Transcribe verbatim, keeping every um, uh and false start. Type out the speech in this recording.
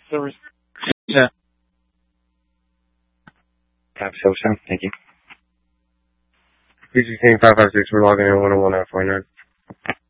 service. Yeah. Tap social. Thank you. P G five five six, we're logging in one oh one F right now.